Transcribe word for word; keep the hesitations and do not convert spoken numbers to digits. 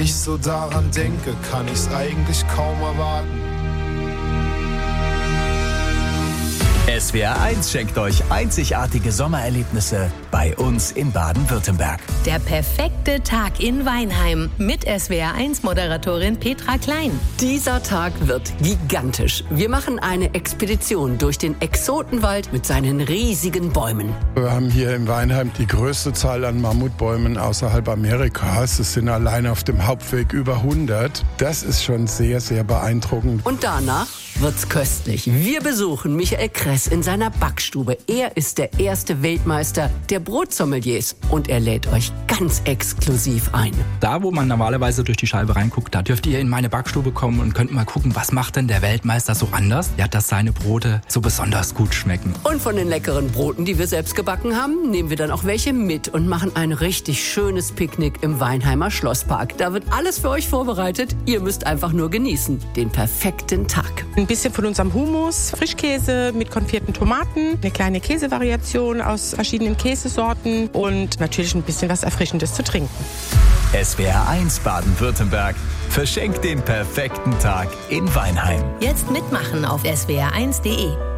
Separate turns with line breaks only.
ich so daran denke, kann ich's eigentlich kaum erwarten.
S W R eins schenkt euch einzigartige Sommererlebnisse bei uns in Baden-Württemberg.
Der perfekte Tag in Weinheim mit S W R eins Moderatorin Petra Klein.
Dieser Tag wird gigantisch. Wir machen eine Expedition durch den Exotenwald mit seinen riesigen Bäumen.
Wir haben hier in Weinheim die größte Zahl an Mammutbäumen außerhalb Amerikas. Es sind allein auf dem Hauptweg über hundert. Das ist schon sehr, sehr beeindruckend.
Und danach wird's köstlich. Wir besuchen Michael Kress in seiner Backstube. Er ist der erste Weltmeister der Brotsommeliers und er lädt euch ganz exklusiv ein.
Da, wo man normalerweise durch die Scheibe reinguckt, da dürft ihr in meine Backstube kommen und könnt mal gucken, was macht denn der Weltmeister so anders, ja, dass seine Brote so besonders gut schmecken.
Und von den leckeren Broten, die wir selbst gebacken haben, nehmen wir dann auch welche mit und machen ein richtig schönes Picknick im Weinheimer Schlosspark. Da wird alles für euch vorbereitet. Ihr müsst einfach nur genießen. Den perfekten Tag.
Ein bisschen von unserem Hummus, Frischkäse mit konfitierten Tomaten, eine kleine Käsevariation aus verschiedenen Käsesorten und natürlich ein bisschen was Erfrischendes zu trinken.
S W R eins Baden-Württemberg verschenkt den perfekten Tag in Weinheim.
Jetzt mitmachen auf S W R eins punkt de.